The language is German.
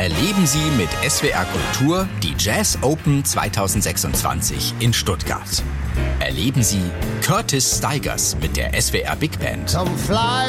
Erleben Sie mit SWR Kultur die Jazz Open 2026 in Stuttgart. Erleben Sie Curtis Stigers mit der SWR Big Band.